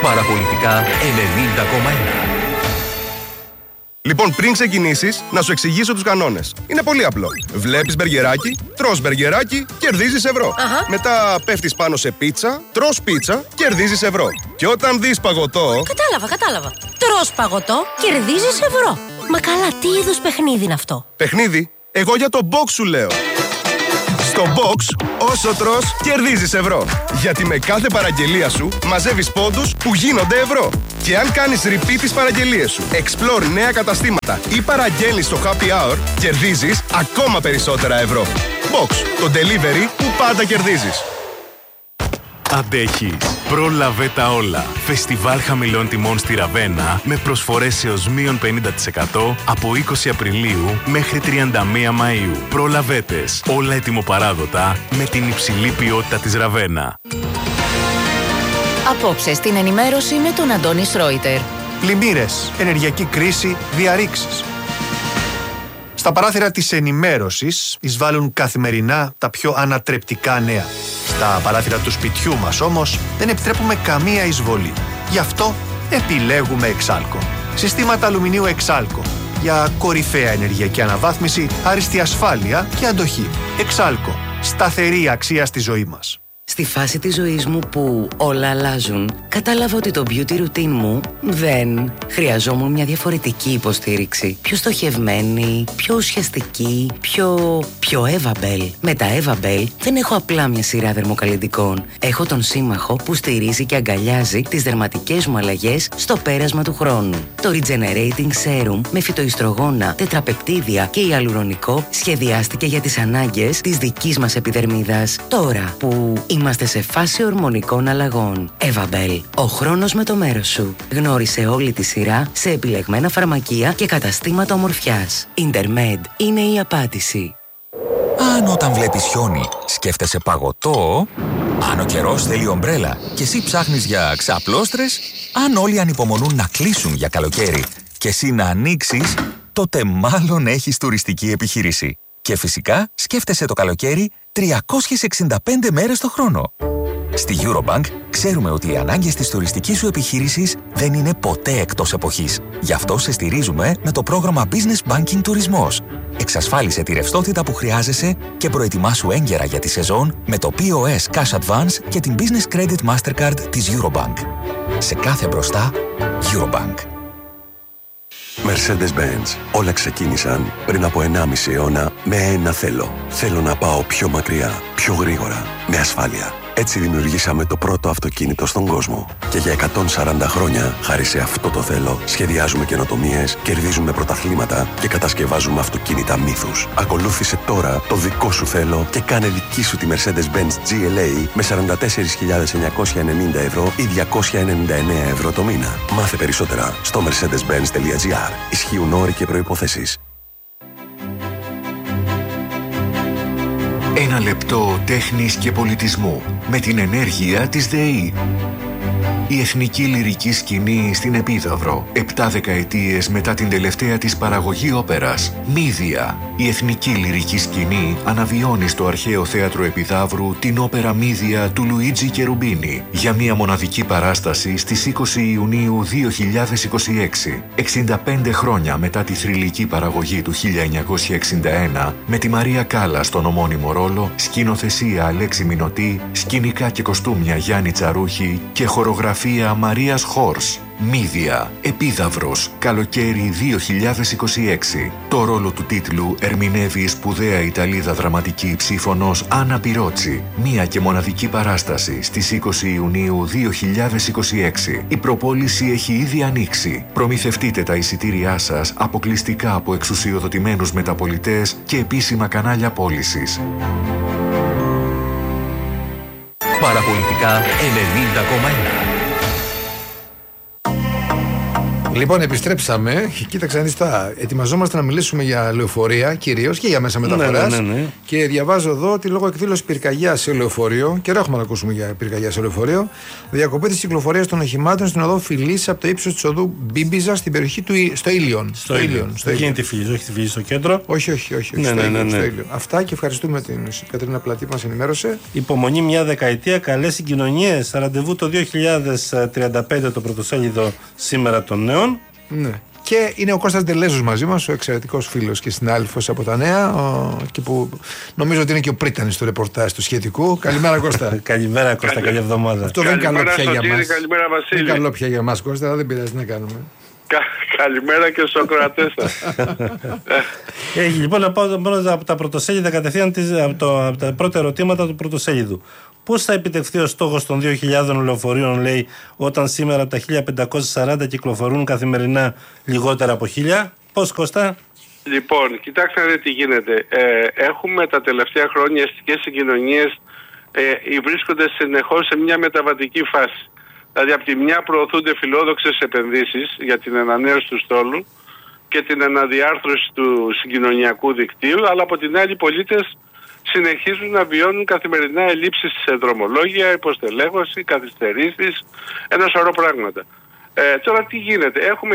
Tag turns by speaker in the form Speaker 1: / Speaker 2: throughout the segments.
Speaker 1: Παραπολιτικά 90,1.
Speaker 2: Λοιπόν, πριν ξεκινήσεις, να σου εξηγήσω τους κανόνες. Είναι πολύ απλό. Βλέπεις μπεργκεράκι, τρως μπεργκεράκι, κερδίζεις ευρώ. Μετά πέφτεις πάνω σε πίτσα, τρως πίτσα, κερδίζεις ευρώ. Και όταν δεις παγωτό...
Speaker 3: Κατάλαβα. Τρως παγωτό, κερδίζεις ευρώ. Μα καλά, τι είδους παιχνίδι είναι αυτό?
Speaker 2: Παιχνίδι? Εγώ για το box σου λέω. Στο box, όσο τρως, κερδίζεις ευρώ. Γιατί με κάθε παραγγελία σου μαζεύεις πόντους που γίνονται ευρώ. Και αν κάνεις repeat τις παραγγελίες σου, explore νέα καταστήματα ή παραγγέλνεις στο happy hour, κερδίζεις ακόμα περισσότερα ευρώ. Box, το delivery που πάντα κερδίζεις.
Speaker 4: Αντέχεις. Πρόλαβε τα όλα. Φεστιβάλ χαμηλών τιμών στη Ραβένα με προσφορές έως μείον 50% από 20 Απριλίου μέχρι 31 Μαΐου. Προλαβέτες. Όλα ετοιμοπαράδοτα με την υψηλή ποιότητα της Ραβένα.
Speaker 5: Απόψε στην ενημέρωση με τον Αντώνη Σρόιτερ.
Speaker 6: Πλημμύρες, ενεργειακή κρίση, διαρρήξεις. Στα παράθυρα της ενημέρωσης εισβάλλουν καθημερινά τα πιο ανατρεπτικά νέα. Στα παράθυρα του σπιτιού μας όμως δεν επιτρέπουμε καμία εισβολή. Γι' αυτό επιλέγουμε Εξάλκο. Συστήματα αλουμινίου Εξάλκο. Για κορυφαία ενεργειακή αναβάθμιση, άριστη ασφάλεια και αντοχή. Εξάλκο. Σταθερή αξία στη ζωή μας.
Speaker 7: Στη φάση της ζωής μου που όλα αλλάζουν, κατάλαβα ότι το beauty routine μου δεν χρειαζόμουν μια διαφορετική υποστήριξη. Πιο στοχευμένη, πιο ουσιαστική, πιο Evabel. Με τα Evabel δεν έχω απλά μια σειρά δερμοκαλλυντικών. Έχω τον σύμμαχο που στηρίζει και αγκαλιάζει τις δερματικές μου αλλαγές στο πέρασμα του χρόνου. Το Regenerating Serum με φυτοϊστρογόνα, τετραπεπτίδια και ιαλουρονικό σχεδιάστηκε για τις ανάγκες της δικής μας επιδερμίδας. Τώρα που είμαστε σε φάση ορμονικών αλλαγών. Evabel. Ο χρόνος με το μέρος σου. Γνώρισε όλη τη σειρά σε επιλεγμένα φαρμακεία και καταστήματα ομορφιάς. Intermed είναι η απάντηση.
Speaker 1: Αν όταν βλέπεις χιόνι σκέφτεσαι παγωτό, αν ο καιρός θέλει ομπρέλα και εσύ ψάχνεις για ξαπλώστρες, αν όλοι ανυπομονούν να κλείσουν για καλοκαίρι και εσύ να ανοίξεις, τότε μάλλον έχεις τουριστική επιχείρηση. Και φυσικά σκέφτεσαι το καλοκαίρι 365 μέρες το χρόνο. Στη Eurobank ξέρουμε ότι οι ανάγκες της τουριστικής σου επιχείρησης δεν είναι ποτέ εκτός εποχής. Γι' αυτό σε στηρίζουμε με το πρόγραμμα Business Banking Τουρισμός. Εξασφάλισε τη ρευστότητα που χρειάζεσαι και προετοιμάσου έγκαιρα για τη σεζόν με το POS Cash Advance και την Business Credit Mastercard της Eurobank. Σε κάθε μπροστά, Eurobank.
Speaker 8: Mercedes-Benz. Όλα ξεκίνησαν πριν από 1,5 αιώνα με ένα θέλω. Θέλω να πάω πιο μακριά, πιο γρήγορα, με ασφάλεια. Έτσι δημιουργήσαμε το πρώτο αυτοκίνητο στον κόσμο. Και για 140 χρόνια, χάρη σε αυτό το θέλω, σχεδιάζουμε καινοτομίες, κερδίζουμε πρωταθλήματα και κατασκευάζουμε αυτοκίνητα μύθους. Ακολούθησε τώρα το δικό σου θέλω και κάνε δική σου τη Mercedes-Benz GLA με 44.990 ευρώ ή 299 ευρώ το μήνα. Μάθε περισσότερα στο mercedes-benz.gr. Ισχύουν όροι και προϋποθέσεις.
Speaker 9: Ένα λεπτό τέχνης και πολιτισμού με την ενέργεια της ΔΕΗ. Η εθνική λυρική σκηνή στην Επίδαυρο, 7 δεκαετίες μετά την τελευταία της παραγωγή όπερας. Μύδια. Η εθνική λυρική σκηνή αναβιώνει στο αρχαίο θέατρο Επιδαύρου την όπερα Μύδια του Λουίτζι Κερουμπίνι για μια μοναδική παράσταση στις 20 Ιουνίου 2026. 65 χρόνια μετά τη θρυλική παραγωγή του 1961, με τη Μαρία Κάλλα στον ομώνυμο ρόλο, σκηνοθεσία Αλέξη Μινωτή, σκηνικά και κοστούμια Γιάννη Τσαρούχη και χορογραφία Μαρίας Χόρς. Μύδια, Επίδαυρος, καλοκαίρι 2026. Το ρόλο του τίτλου ερμηνεύει η σπουδαία Ιταλίδα δραματική ψήφωνος Άννα Πυρότσι. Μία και μοναδική παράσταση στις 20 Ιουνίου 2026. Η προπόληση έχει ήδη ανοίξει. Προμηθευτείτε τα εισιτήριά σας αποκλειστικά από εξουσιοδοτημένους μεταπολιτές και επίσημα κανάλια πώλησης.
Speaker 1: Παραπολιτικά 90,1.
Speaker 10: Λοιπόν, επιστρέψαμε. Κοίταξε, ετοιμαζόμαστε να μιλήσουμε για λεωφορεία κυρίως και για μέσα μεταφοράς.
Speaker 11: Ναι.
Speaker 10: Και διαβάζω εδώ ότι λόγω εκδήλωσης πυρκαγιά σε λεωφορείο, καιρό έχουμε να ακούσουμε για πυρκαγιά σε λεωφορείο, διακοπή της κυκλοφορίας των οχημάτων στην οδό Φιλής από το ύψος της οδού Μπίμπιζα στην περιοχή στο Ήλιον.
Speaker 11: Στο Ήλιον. Εκείνη τη Φιλής, όχι τη Φιλής στο κέντρο.
Speaker 10: Όχι. Στο Ήλιον. Αυτά και ευχαριστούμε την Κατερίνα Πλατή που μας ενημέρωσε.
Speaker 11: Υπομονή μια δεκαετία, καλές συγκοινωνίες. Ραντεβού το 2035 το πρωτοσέλιδο σήμερα των νέων.
Speaker 10: Ναι. Και είναι ο Κώστας Ντελέζος μαζί μας, ο εξαιρετικός φίλος και συνάδελφος από τα νέα, και που νομίζω ότι είναι και ο πρίτανης του ρεπορτάζ του σχετικού. Καλημέρα, Κώστα.
Speaker 11: Καλημέρα, Κώστα, καλή εβδομάδα.
Speaker 10: Αυτό δεν είναι καλό πια για μας.
Speaker 12: Καλημέρα, Βασίλη.
Speaker 10: Δεν είναι καλό πια για μας, Κώστα, αλλά δεν πειράζει να κάνουμε.
Speaker 12: Καλημέρα και στους ακροατές σας.
Speaker 11: Λοιπόν, να πάω από τα πρωτοσέλιδα κατευθείαν από τα πρώτα ερωτήματα του πρωτοσέλιδου. Πώς θα επιτευχθεί ο στόχος των 2.000 λεωφορείων, λέει, όταν σήμερα τα 1.540 κυκλοφορούν καθημερινά λιγότερα από 1.000? Πώς, Κώστα?
Speaker 12: Λοιπόν, κοιτάξτε να δείτε τι γίνεται. Έχουμε τα τελευταία χρόνια αστικές συγκοινωνίες βρίσκονται συνεχώς σε μια μεταβατική φάση. Δηλαδή, από τη μια προωθούνται φιλόδοξες επενδύσεις για την ανανέωση του στόλου και την αναδιάρθρωση του συγκοινωνιακού δικτύου, αλλά από την άλλη οι πολίτες συνεχίζουν να βιώνουν καθημερινά ελλείψεις σε δρομολόγια, υποστελέχωση, καθυστερήσεις, ένα σωρό πράγματα. Τώρα τι γίνεται? Έχουμε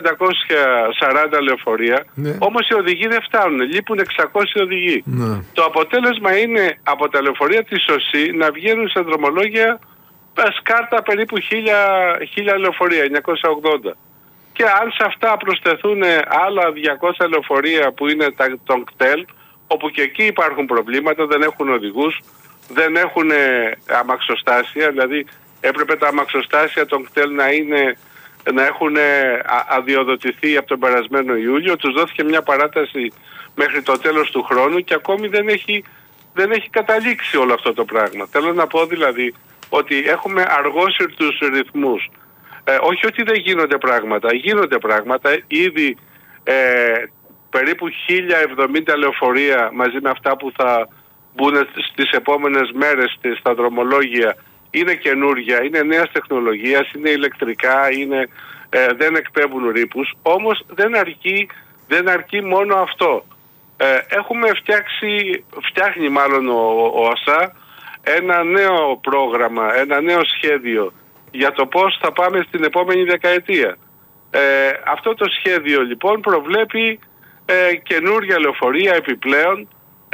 Speaker 12: 1.540 λεωφορεία, όμως οι οδηγοί δεν φτάνουν, λείπουν 600 οδηγοί. Το αποτέλεσμα είναι από τα λεωφορεία της ΟΣΥ να βγαίνουν σε δρομολόγια σκάρτα περίπου 1.000 λεωφορεία, 980. Και αν σε αυτά προσθεθούν άλλα 200 λεωφορεία που είναι των ΚΤΕΛ, όπου και εκεί υπάρχουν προβλήματα, δεν έχουν οδηγούς, δεν έχουν αμαξοστάσια, δηλαδή έπρεπε τα αμαξοστάσια των ΚΤΕΛ να έχουν αδειοδοτηθεί από τον περασμένο Ιούλιο, τους δόθηκε μια παράταση μέχρι το τέλος του χρόνου και ακόμη δεν έχει καταλήξει όλο αυτό το πράγμα. Θέλω να πω δηλαδή ότι έχουμε αργόσυρτους ρυθμούς. Όχι ότι δεν γίνονται πράγματα, ήδη περίπου 1.070 λεωφορεία μαζί με αυτά που θα μπουν στις επόμενες μέρες στα δρομολόγια είναι καινούργια, είναι νέας τεχνολογίας, είναι ηλεκτρικά, δεν εκπέμπουν ρήπους, όμως δεν αρκεί μόνο αυτό. Έχουμε φτιάχνει μάλλον ο ΟΣΑ ένα νέο πρόγραμμα, ένα νέο σχέδιο για το πώς θα πάμε στην επόμενη δεκαετία. Αυτό το σχέδιο λοιπόν προβλέπει καινούρια λεωφορεία επιπλέον.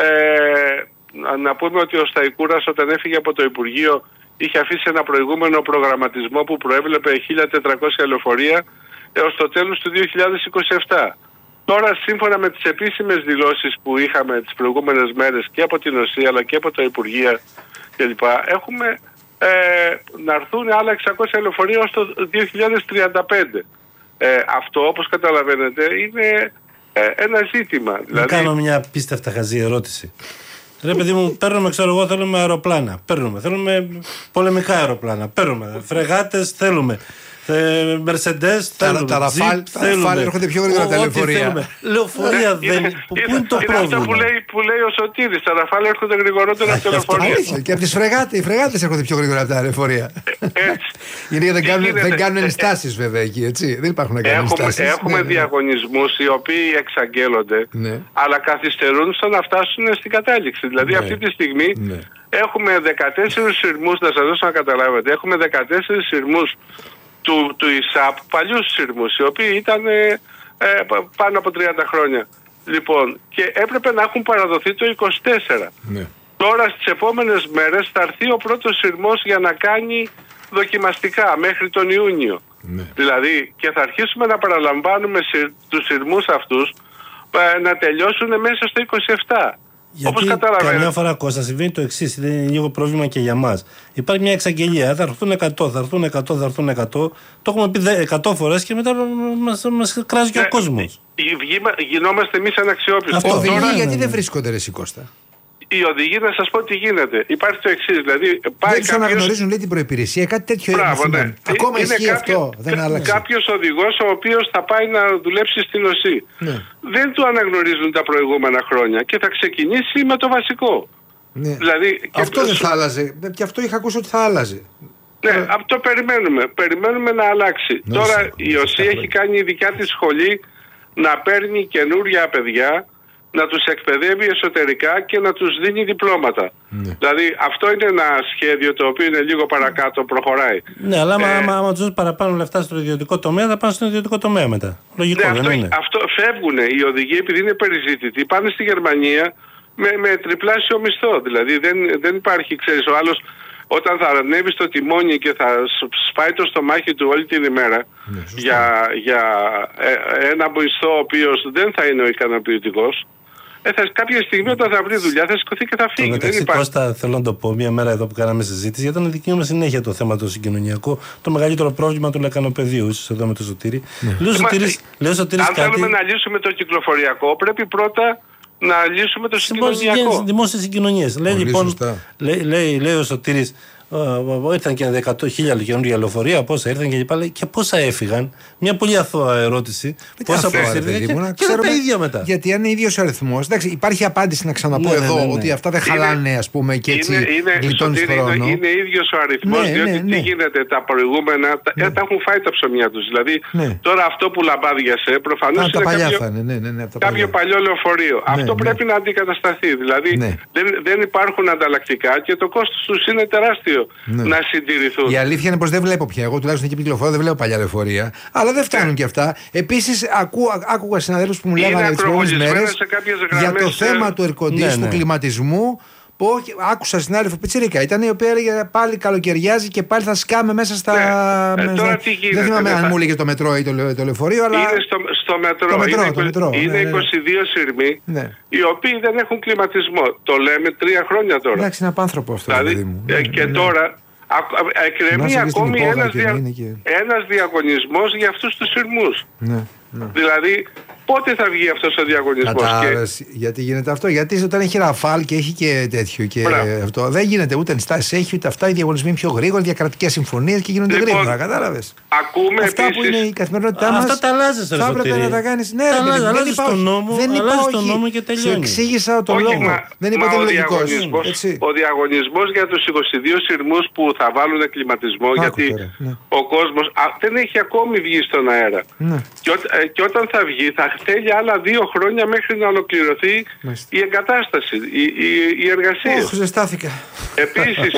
Speaker 12: Να πούμε ότι ο Σταϊκούρας όταν έφυγε από το Υπουργείο είχε αφήσει ένα προηγούμενο προγραμματισμό που προέβλεπε 1.400 λεωφορεία έως το τέλος του 2027. Τώρα σύμφωνα με τις επίσημες δηλώσεις που είχαμε τις προηγούμενες μέρες και από την ΟΣΥ αλλά και από τα Υπουργεία κλπ. Έχουμε να έρθουν άλλα 600 λεωφορεία ως το 2035. Αυτό όπως καταλαβαίνετε είναι ένα ζήτημα.
Speaker 11: Να κάνω μια απίστευτα χαζή ερώτηση. Ρε παιδί μου, θέλουμε αεροπλάνα. Θέλουμε πολεμικά αεροπλάνα. Φρεγάτες θέλουμε. Mercedes θέλουμε.
Speaker 10: Τα Ραφάλ έρχονται πιο γρήγορα τα λεωφορεία.
Speaker 11: Λεωφορεία δεν. Πού είναι το πρόβλημα?
Speaker 12: Είναι αυτό που λέει ο Σωτήρης. Τα Ραφάλ έρχονται γρηγορότερα από τα λεωφορεία.
Speaker 10: Και από τις φρεγάτες. Οι φρεγάτες έρχονται πιο γρήγορα από τα λεωφορεία. Είναι γιατί δεν κάνουν ενστάσεις βέβαια εκεί, έτσι. Δεν υπάρχουν να κάνουν ενστάσεις.
Speaker 12: Έχουμε διαγωνισμούς οι οποίοι εξαγγέλλονται, αλλά καθυστερούν στο να φτάσουν στην κατάληξη. Δηλαδή αυτή τη στιγμή έχουμε 14 σειρμούς, να σας δώσω να καταλάβετε, έχουμε 14 σειρμούς του ΙΣΑΠ, παλιούς σειρμούς, οι οποίοι ήταν πάνω από 30 χρόνια. Λοιπόν, και έπρεπε να έχουν παραδοθεί το 24. Τώρα στις επόμενες μέρες θα έρθει ο πρώτος σειρμός για να κάνει δοκιμαστικά μέχρι τον Ιούνιο. Δηλαδή, και θα αρχίσουμε να παραλαμβάνουμε τους σειρμούς αυτούς να τελειώσουν μέσα στο 27.
Speaker 11: Γιατί καμιά φορά, Κώστα, συμβαίνει το εξής, είναι λίγο πρόβλημα και για μας. Υπάρχει μια εξαγγελία, θα έρθουν 100, θα έρθουν 100, θα έρθουν 100. Το έχουμε πει 100 φορές και μετά μας κράζει και ο κόσμος.
Speaker 12: Γινόμαστε εμείς αναξιόπιστοι.
Speaker 10: Οδηγοί γιατί δεν βρίσκονται, ρε Κώστα?
Speaker 12: Οι οδηγοί, να σας πω τι γίνεται. Υπάρχει το εξής, δηλαδή
Speaker 10: δεν τους αναγνωρίζουν, λέει, την προϋπηρεσία, κάτι τέτοιο. Ακόμα ισχύει αυτό, δεν άλλαξε.
Speaker 12: Κάποιος οδηγός ο οποίος θα πάει να δουλέψει στην ΟΣΥ. Δεν του αναγνωρίζουν τα προηγούμενα χρόνια και θα ξεκινήσει με το βασικό.
Speaker 10: Δηλαδή, αυτό δεν θα άλλαζε. Και αυτό είχα ακούσει ότι θα άλλαζε.
Speaker 12: Ναι, το περιμένουμε. Περιμένουμε να αλλάξει. Τώρα η ΟΣΥ έχει κάνει η δικιά της σχολή να παίρνει καινούρια παιδιά, να τους εκπαιδεύει εσωτερικά και να τους δίνει διπλώματα. Δηλαδή αυτό είναι ένα σχέδιο το οποίο είναι λίγο παρακάτω, προχωράει.
Speaker 11: Ναι, αλλά άμα τους δώσει παραπάνω λεφτά στο ιδιωτικό τομέα, θα πάνε στον ιδιωτικό τομέα μετά. Λογικό,
Speaker 12: ναι,
Speaker 11: δεν είναι?
Speaker 12: Αυτό φεύγουν οι οδηγοί επειδή είναι περιζήτητοι. Πάνε στη Γερμανία με τριπλάσιο μισθό. Δηλαδή δεν υπάρχει, ξέρεις, ο άλλος όταν θα ανέβει στο τιμόνι και θα σπάει το στομάχι του όλη την ημέρα για ένα μισθό ο οποίος δεν θα είναι ο ικανοποιητικός, κάποια στιγμή όταν θα βρει δουλειά θα σηκωθεί και θα φύγει.
Speaker 11: Εντάξει, Κώστα, θέλω να το πω μια μέρα εδώ που κάναμε συζήτηση, γιατί ήταν δική μας συνέχεια το θέμα το συγκοινωνιακό, το μεγαλύτερο πρόβλημα του λεκανοπεδίου, ίσως εδώ με το Σωτήρη.
Speaker 12: Αν θέλουμε να λύσουμε το κυκλοφοριακό, πρέπει πρώτα να λύσουμε το συγκοινωνιακό.
Speaker 11: Δημόσιες συγκοινωνίες. Λέει λοιπόν, λέει ο Σωτήρης, ήρθαν και 100.000 καινούργια λεωφορεία, πόσα ήρθαν και πάλι και πόσα έφυγαν. Μια πολύ αθώα ερώτηση. Πόσα αποσύρθηκαν και τα ίδια μετά.
Speaker 10: Γιατί αν είναι ίδιος ο αριθμός. Εντάξει, υπάρχει απάντηση να ξαναπώ εδώ ότι αυτά δεν χαλάνε, ας πούμε, και έτσι γλιτώνεις χρόνο.
Speaker 12: Είναι ίδιος ο αριθμός, διότι τι γίνεται τα προηγούμενα, τα έχουν φάει τα ψωμιά τους. Δηλαδή τώρα αυτό που λαμπάδιασε προφανώς είναι κάποιο παλιό λεωφορείο. Αυτό πρέπει να αντικατασταθεί. Δηλαδή δεν υπάρχουν ανταλλακτικά και το κόστος τους είναι τεράστιο. Να συντηρηθούν.
Speaker 10: Η αλήθεια είναι πως δεν βλέπω πια. Εγώ τουλάχιστον εκεί κυκλοφορώ, δεν βλέπω παλιά λεωφορεία. Αλλά δεν φτάνουν και αυτά. Επίσης, άκουγα συναδέλφους που μου λέγανε τις προηγούμενες μέρες για το θέμα του air-condition, του κλιματισμού. Που άκουσα συνάδελφο Πιτσιρίκα, ήταν η οποία έλεγε πάλι καλοκαιριάζει και πάλι θα σκάμε μέσα στα.
Speaker 12: Τώρα τι γίνεται?
Speaker 10: Δεν θυμάμαι αν μου έλεγε το μετρό ή το λεωφορείο, αλλά.
Speaker 12: Είναι στο μετρό. Είναι 22 σειρμοί οι οποίοι δεν έχουν κλιματισμό. Το λέμε 3 χρόνια τώρα.
Speaker 10: Εντάξει, είναι απάνθρωπο αυτό.
Speaker 12: Δηλαδή, και τώρα εκκρεμεί ακόμη ένας διαγωνισμός για αυτούς τους σειρμούς. Δηλαδή, πότε θα βγει αυτός ο διαγωνισμός?
Speaker 10: Γιατί γίνεται αυτό? Γιατί όταν έχει Ραφάλ και έχει και τέτοιο και αυτό, δεν γίνεται ούτε ενστάσεις έχει ούτε αυτά. Οι διαγωνισμοί είναι πιο γρήγοροι, διακρατικές συμφωνίες και γίνονται γρήγορα. Κατάλαβες?
Speaker 12: Ακούμε
Speaker 10: αυτά που είναι η καθημερινότητά μας.
Speaker 11: Αυτά τα αλλάζεις,
Speaker 10: θα έπρεπε να τα κάνεις. Ναι,
Speaker 11: αλλάζεις τον νόμο και τελειώνει.
Speaker 10: Σου εξήγησα τον λόγο. Δεν είπα ότι είναι λογικός.
Speaker 12: Ο διαγωνισμός για τους 22 σειρμούς που θα βάλουν κλιματισμό, γιατί ο κόσμος δεν έχει ακόμη βγει στον αέρα. Και όταν θα βγει, θα θέλει άλλα 2 χρόνια μέχρι να ολοκληρωθεί η εγκατάσταση, η εργασία.
Speaker 10: Ζεστάθηκα.
Speaker 12: Επίσης,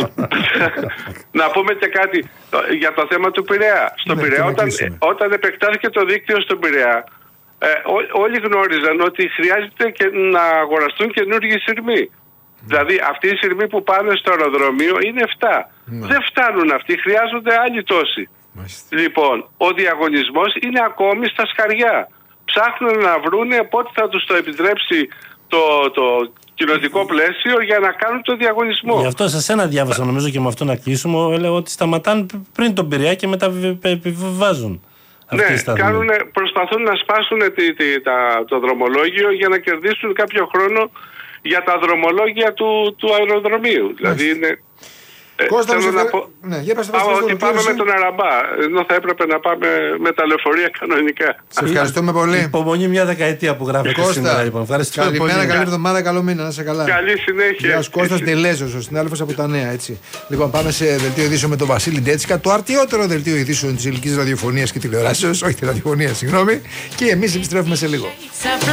Speaker 12: να πούμε και κάτι για το θέμα του Πειραιά. Στον Πειραιά, όταν επεκτάθηκε το δίκτυο στον Πειραιά, όλοι γνώριζαν ότι χρειάζεται και να αγοραστούν καινούργιοι σειρμοί. Δηλαδή αυτοί οι σειρμοί που πάνε στο αεροδρομίο είναι 7. Δεν φτάνουν αυτοί, χρειάζονται άλλοι τόσοι. Λοιπόν, ο διαγωνισμός είναι ακόμη στα σκαριά. Ψάχνουν να βρούνε πότε θα τους το επιτρέψει το κοινοτικό πλαίσιο για να κάνουν το διαγωνισμό.
Speaker 11: Γι' αυτό σε σένα διάβασα, νομίζω, και με αυτό να κλείσουμε, έλεγα ότι σταματάνε πριν τον Πειραιά και μετά επιβάζουν.
Speaker 12: Ναι, προσπαθούν να σπάσουν το δρομολόγιο για να κερδίσουν κάποιο χρόνο για τα δρομολόγια του αεροδρομίου. Δηλαδή είναι...
Speaker 10: Κώστα,
Speaker 12: θέλω να πω ότι πάμε με τον Αραμπά, ενώ θα έπρεπε να πάμε με τα λεωφορεία κανονικά.
Speaker 10: Σε ευχαριστούμε πολύ.
Speaker 11: Υπομονή μια δεκαετία που γράφετε σήμερα, λοιπόν.
Speaker 10: Καλημέρα, καλή εβδομάδα, καλό μήνα, να είσαι καλά.
Speaker 12: Καλή συνέχεια.
Speaker 10: Γεια σου, Κώστας Ντελέζος, ο συνάδελφος από τα Νέα, έτσι. Λοιπόν, πάμε σε δελτίο ειδήσεων με τον Βασίλη Ντέτσικα, το αρτιότερο δελτίο ειδήσεων της ελληνικής ραδιοφωνίας και τηλεοράσεως, όχι τη ραδιοφωνία, συγγνώμη. Και εμείς επιστρέφουμε σε λίγο.